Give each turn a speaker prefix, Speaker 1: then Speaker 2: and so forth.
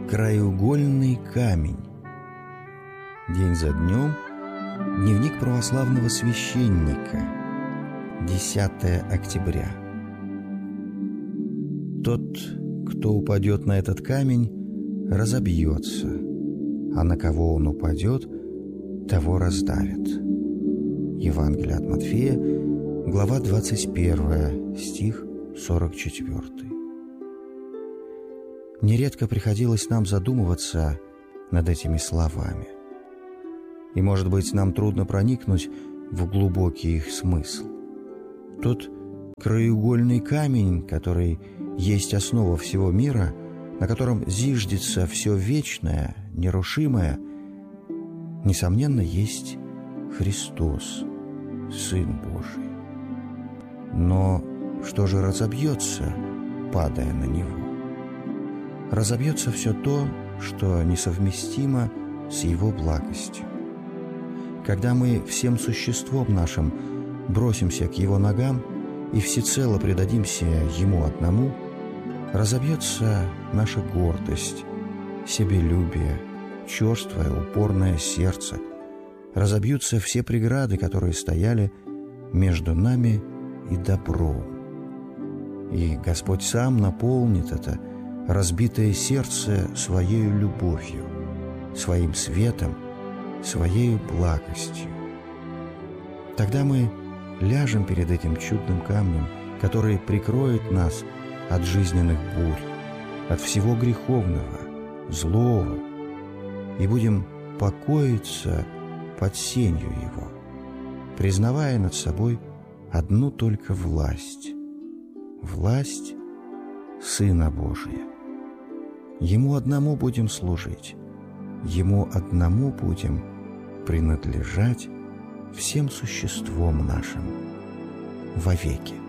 Speaker 1: Краеугольный камень. День за днем. Дневник православного священника. 10 октября. Тот, кто упадет на этот камень, разобьется, а на кого он упадет, того раздавит. Евангелие от Матфея, глава 21, стих 44. Нередко приходилось нам задумываться над этими словами. И, может быть, нам трудно проникнуть в глубокий их смысл. Тот краеугольный камень, который есть основа всего мира, на котором зиждется все вечное, нерушимое, несомненно, есть Христос, Сын Божий. Но что же разобьется, падая на Него? Разобьется все то, что несовместимо с Его благостью. Когда мы всем существом нашим бросимся к Его ногам и всецело предадимся Ему одному, разобьется наша гордость, себелюбие, черствое, упорное сердце, разобьются все преграды, которые стояли между нами и добром. И Господь сам наполнит это разбитое сердце Своею любовью, Своим светом, Своею благостью. Тогда мы ляжем перед этим чудным камнем, который прикроет нас от жизненных бурь, от всего греховного, злого, и будем покоиться под сенью Его, признавая над собой одну только власть — власть Сына Божия. Ему одному будем служить, Ему одному будем принадлежать всем существом нашим вовеки.